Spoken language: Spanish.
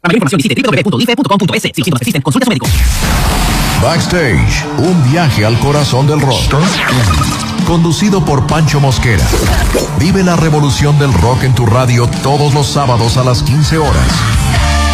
mayor información visite www.dife.com.es. Si los síntomas persisten, consulte a su médico. Backstage, un viaje al corazón del rock. Conducido por Pancho Mosquera. Vive la revolución del rock en tu radio todos los sábados a las 15 horas.